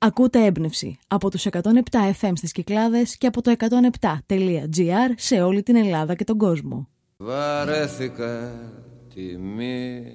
Ακούτε Έμπνευση από τους 107 FM στις Κυκλάδες και από το 107.gr σε όλη την Ελλάδα και τον κόσμο. Βαρέθηκα τη μη